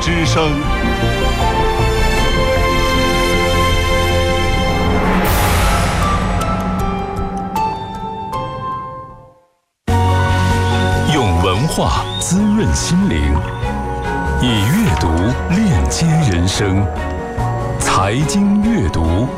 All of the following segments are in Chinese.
之声。用文化滋润心灵，以阅读链接人生。财经阅读，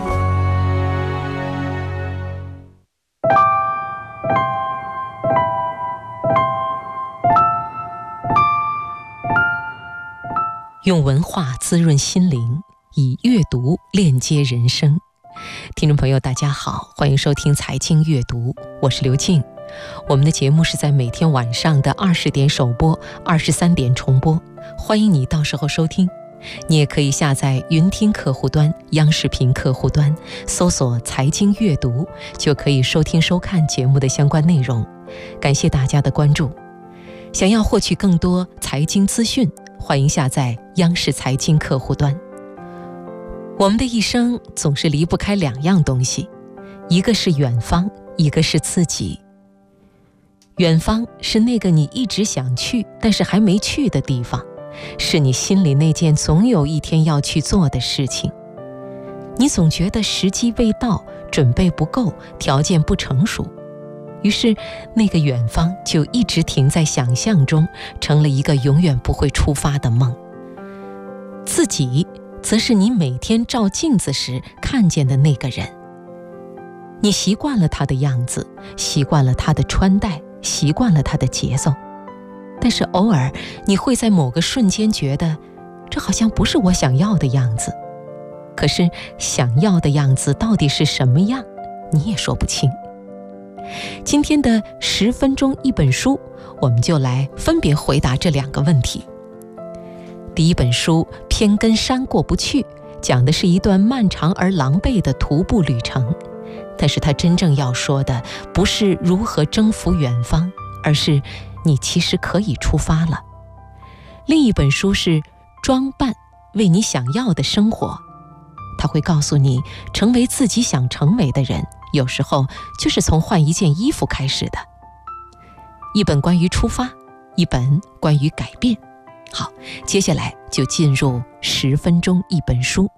用文化滋润心灵，以阅读链接人生。听众朋友大家好，欢迎收听财经阅读，我是刘静。我们的节目是在每天晚上的20点首播，23点重播，欢迎你到时候收听。你也可以下载云听客户端、央视频客户端，搜索财经阅读，就可以收听收看节目的相关内容。感谢大家的关注。想要获取更多财经资讯，欢迎下载央视财经客户端。我们的一生总是离不开两样东西，一个是远方，一个是自己。远方是那个你一直想去但是还没去的地方，是你心里那件总有一天要去做的事情。你总觉得时机未到，准备不够，条件不成熟，于是那个远方就一直停在想象中，成了一个永远不会出发的梦。自己则是你每天照镜子时看见的那个人，你习惯了他的样子，习惯了他的穿戴，习惯了他的节奏，但是偶尔你会在某个瞬间觉得这好像不是我想要的样子。可是想要的样子到底是什么样，你也说不清。今天的10分钟一本书，我们就来分别回答这2个问题。第一本书《偏跟山过不去》，讲的是一段漫长而狼狈的徒步旅程，但是它真正要说的不是如何征服远方，而是你其实可以出发了。另一本书是《装扮为你想要的生活》，它会告诉你，成为自己想成为的人，有时候就是从换一件衣服开始的。一本关于出发，一本关于改变。好，接下来就进入10分钟一本书。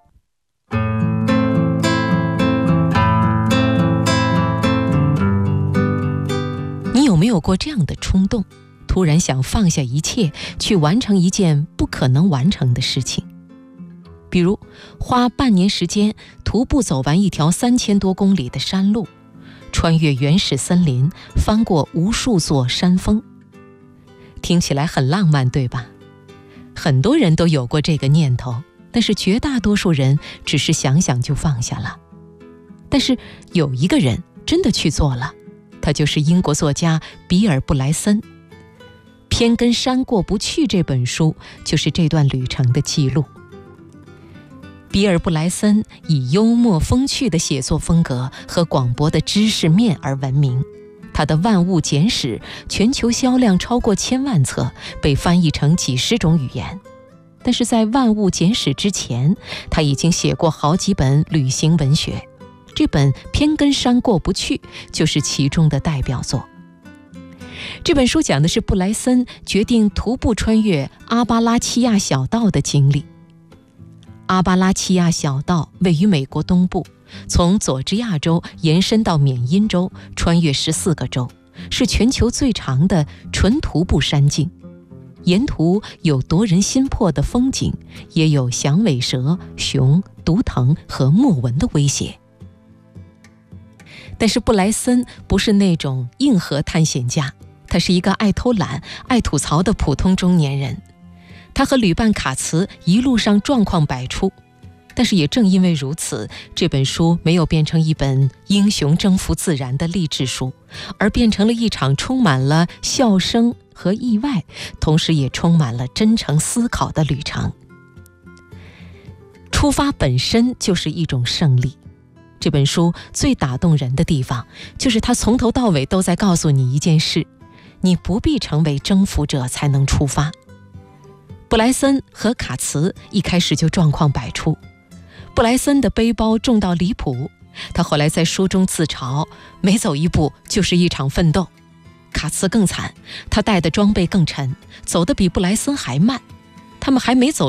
你有没有过这样的冲动，突然想放下一切，去完成一件不可能完成的事情？比如花半年时间徒步走完一条3000多公里的山路，穿越原始森林，翻过无数座山峰。听起来很浪漫，对吧？很多人都有过这个念头，但是绝大多数人只是想想就放下了。但是有一个人真的去做了，他就是英国作家比尔·布莱森。《偏跟山过不去》这本书就是这段旅程的记录。比尔·布莱森以幽默风趣的写作风格和广博的知识面而闻名，他的《万物简史》全球销量超过1000万册，被翻译成几十种语言。但是在《万物简史》之前，他已经写过好几本旅行文学，这本《偏跟山过不去》就是其中的代表作。这本书讲的是布莱森决定徒步穿越阿巴拉契亚小道的经历。阿巴拉契亚小道位于美国东部，从佐治亚州延伸到缅因州，穿越14个州，是全球最长的纯徒步山径。沿途有夺人心魄的风景，也有响尾蛇、熊、毒藤和莫蚊的威胁。但是布莱森不是那种硬核探险家，他是一个爱偷懒、爱吐槽的普通中年人。他和旅伴卡茨一路上状况百出，但是也正因为如此，这本书没有变成一本英雄征服自然的励志书，而变成了一场充满了笑声和意外，同时也充满了真诚思考的旅程。出发本身就是一种胜利。这本书最打动人的地方，就是它从头到尾都在告诉你一件事：你不必成为征服者才能出发。布莱森和卡茨一开始就状况百出。布莱森的背包重到离谱，他后来在书中自嘲，每走一步就是一场奋斗。卡茨更惨，他带的装备更沉，走得比布莱森还慢。他们还没走